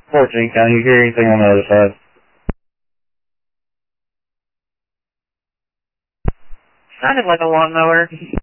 14, can you hear anything on the other side? Sounded like a lawnmower.